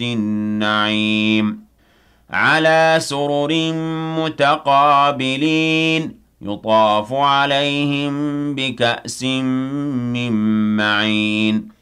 النعيم على سرر متقابلين يطاف عليهم بكأس من معين